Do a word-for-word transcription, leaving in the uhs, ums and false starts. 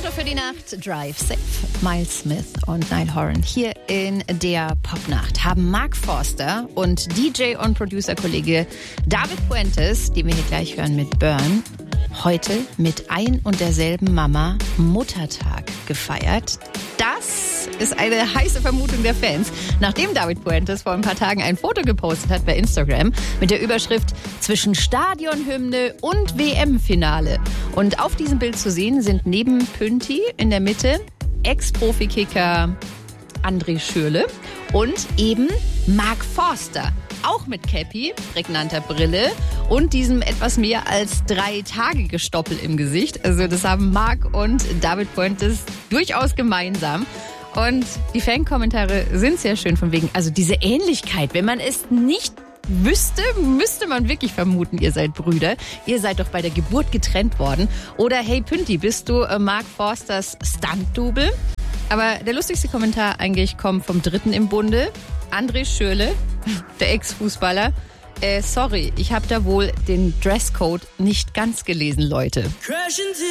Motto für die Nacht: Drive safe. Miles Smith und Niall Horan hier in der Popnacht haben Mark Forster und D J und Producer-Kollege David Fuentes, die wir hier gleich hören mit Burn, heute mit ein und derselben Mama Muttertag gefeiert. Das ist eine heiße Vermutung der Fans, nachdem David Fuentes vor ein paar Tagen ein Foto gepostet hat bei Instagram mit der Überschrift zwischen Stadionhymne und W M-Finale. Und auf diesem Bild zu sehen sind neben Pünti in der Mitte Ex-Profi-Kicker André Schürrle und eben Mark Forster. Auch mit Cappy, prägnanter Brille und diesem etwas mehr als drei Tage Gestoppel im Gesicht. Also das haben Mark und David Fuentes durchaus gemeinsam. Und die Fankommentare sind sehr schön von wegen, also diese Ähnlichkeit, wenn man es nicht wüsste, müsste man wirklich vermuten, ihr seid Brüder. Ihr seid doch bei der Geburt getrennt worden. Oder hey Pünti, bist du äh, Mark Forsters Stunt-Double? Aber der lustigste Kommentar eigentlich kommt vom Dritten im Bunde, André Schürrle, der Ex-Fußballer. Äh, sorry, ich habe da wohl den Dresscode nicht ganz gelesen, Leute.